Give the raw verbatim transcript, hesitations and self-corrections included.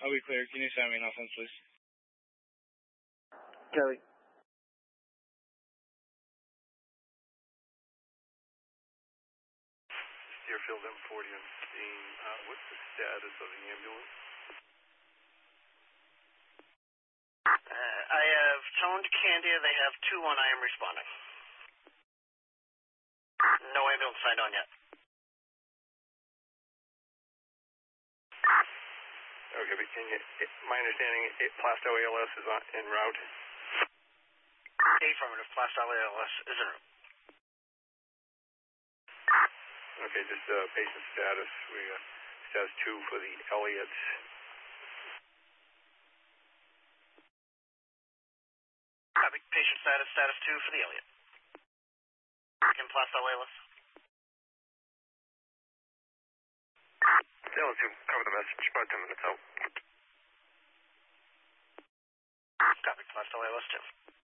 I'll be clear. Can you send me an offense, please? Kelly. Deerfield M forty on scene. Uh, what's the status of the ambulance? Uh, I have toned Candia. They have two one. I am responding. No ambulance signed on yet. Okay, but can you, it, my understanding, it, Plasto A L S is on, en route. Affirmative. Plasto A L S is en route. Okay, just uh, patient status. We uh, status two for the Elliots. Copy. Patient status, status two for the Elliot. In Plasto A L S. L two, cover the message. About ten minutes out. Copy. Plasto A L S two.